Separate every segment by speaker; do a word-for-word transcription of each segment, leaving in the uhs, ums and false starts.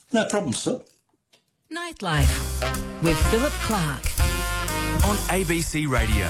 Speaker 1: No problem, sir.
Speaker 2: Nightlife with Philip Clark
Speaker 3: on A B C Radio.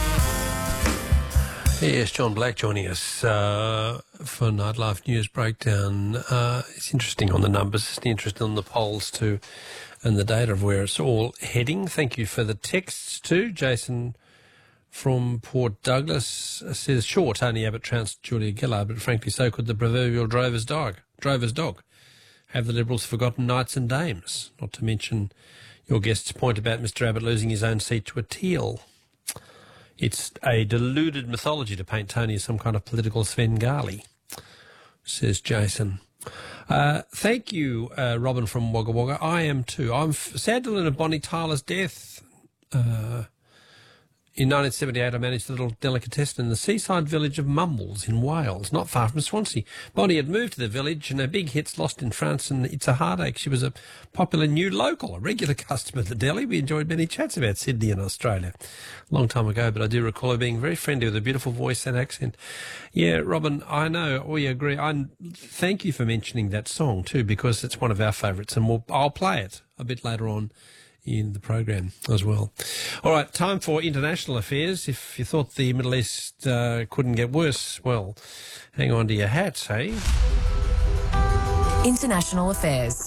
Speaker 4: Yes, John Black joining us uh, for Nightlife News Breakdown. Uh, it's interesting on the numbers, it's interesting on the polls too, and the data of where it's all heading. Thank you for the texts too. Jason from Port Douglas says, sure, Tony Abbott trounced Julia Gillard, but frankly so could the proverbial drover's dog. Drover's dog. Have the Liberals forgotten knights and dames? Not to mention your guest's point about Mister Abbott losing his own seat to a teal. It's a deluded mythology to paint Tony as some kind of political Svengali, says Jason. Uh, thank you, uh, Robin from Wagga Wagga. I am too. I'm f- sad to learn of Bonnie Tyler's death. Uh, in nineteen seventy-eight, I managed a little delicatessen in the seaside village of Mumbles in Wales, not far from Swansea. Bonnie had moved to the village and her big hits Lost in France and It's a Heartache. She was a popular new local, a regular customer at the deli. We enjoyed many chats about Sydney and Australia. A long time ago, but I do recall her being very friendly with a beautiful voice and accent. Yeah, Robin, I know, we agree. I thank you for mentioning that song too, because it's one of our favourites, and we'll, I'll play it a bit later on in the program as well. All right, time for international affairs. If you thought the Middle East uh, couldn't get worse, well, hang on to your hats, hey?
Speaker 2: International affairs.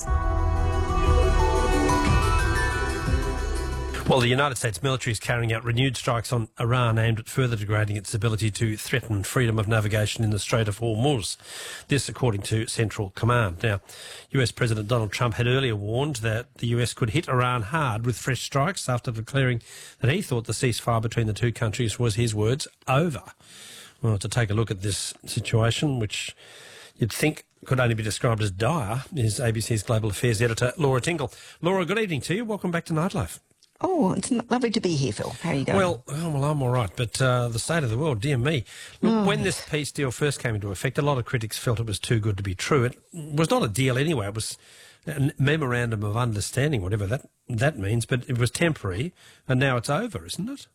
Speaker 4: Well, the United States military is carrying out renewed strikes on Iran aimed at further degrading its ability to threaten freedom of navigation in the Strait of Hormuz. This, according to Central Command. Now, U S President Donald Trump had earlier warned that the U S could hit Iran hard with fresh strikes after declaring that he thought the ceasefire between the two countries was, his words, over. Well, to take a look at this situation, which you'd think could only be described as dire, is A B C's Global Affairs editor, Laura Tingle. Laura, good evening to you. Welcome back to Nightlife.
Speaker 5: Oh, it's lovely to be here, Phil. How are you going?
Speaker 4: Well, oh, well, I'm all right, but uh, the state of the world, dear me. Look, oh, when yes. this peace deal first came into effect, a lot of critics felt it was too good to be true. It was not a deal anyway. It was a memorandum of understanding, whatever that that means, but it was temporary, and now it's over, isn't it?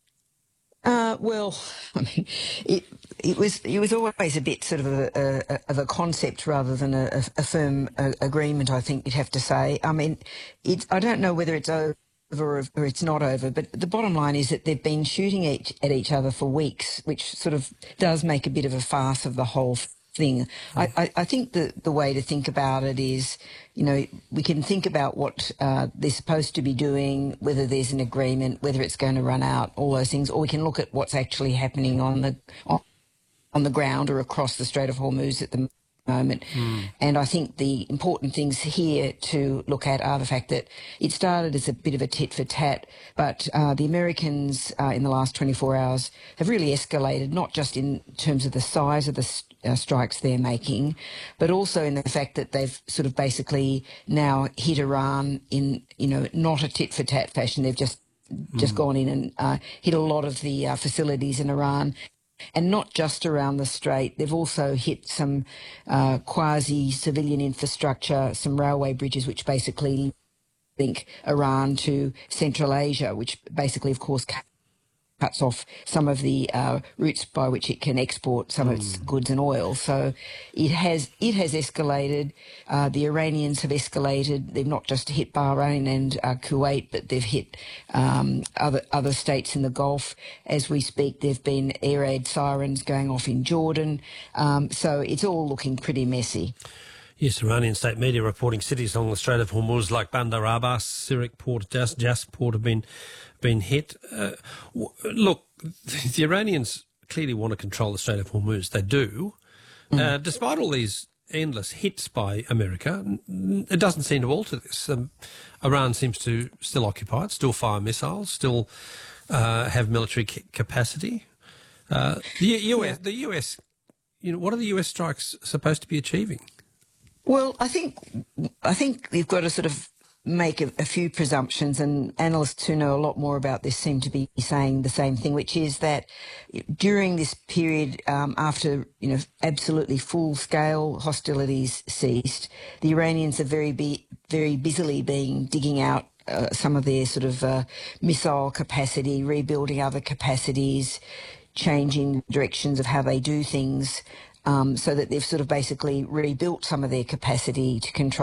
Speaker 5: Uh, well, I mean, it it was it was always a bit sort of a, a of a concept rather than a, a firm a, agreement. I think you'd have to say. I mean, it's I don't know whether it's over. Or, or it's not over, but the bottom line is that they've been shooting each, at each other for weeks, which sort of does make a bit of a farce of the whole thing. I, I, I think the, the way to think about it is, you know, we can think about what uh, they're supposed to be doing, whether there's an agreement, whether it's going to run out, all those things, or we can look at what's actually happening on the on, on the ground or across the Strait of Hormuz at the moment. Mm. And I think the important things here to look at are the fact that it started as a bit of a tit for tat, but uh, the Americans uh, in the last twenty-four hours have really escalated, not just in terms of the size of the st- uh, strikes they're making, but also in the fact that they've sort of basically now hit Iran in, you know, not a tit for tat fashion. They've just just mm. gone in and uh, hit a lot of the uh, facilities in Iran. And not just around the strait, they've also hit some uh, quasi-civilian infrastructure, some railway bridges, which basically link Iran to Central Asia, which basically, of course, cuts off some of the uh, routes by which it can export some mm. of its goods and oil. So it has it has escalated. Uh, the Iranians have escalated. They've not just hit Bahrain and uh, Kuwait, but they've hit um, other other states in the Gulf. As we speak, there have been air raid sirens going off in Jordan. Um, so it's all looking pretty messy.
Speaker 4: Yes, Iranian state media reporting cities along the Strait of Hormuz like Bandar Abbas, Sirik Port, Jas, Jas Port have been been hit. Uh, w- look, the Iranians clearly want to control the Strait of Hormuz. They do. Mm. Uh, despite all these endless hits by America, it doesn't seem to alter this. Um, Iran seems to still occupy it, still fire missiles, still uh, have military c- capacity. Uh, the U S, the U S, you know, what are the U S strikes supposed to be achieving?
Speaker 5: Well, I think I think you've got to sort of make a, a few presumptions, and analysts who know a lot more about this seem to be saying the same thing, which is that during this period um, after, you know, absolutely full-scale hostilities ceased, the Iranians are very be, very busily being digging out uh, some of their sort of uh, missile capacity, rebuilding other capacities, changing directions of how they do things, um, so that they've sort of basically rebuilt some of their capacity to control